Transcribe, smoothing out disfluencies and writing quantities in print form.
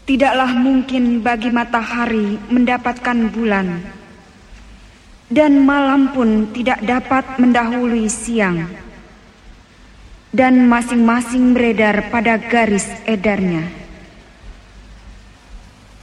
Tidaklah mungkin bagi matahari mendapatkan bulan, dan malam pun tidak dapat mendahului siang, dan masing-masing beredar pada garis edarnya.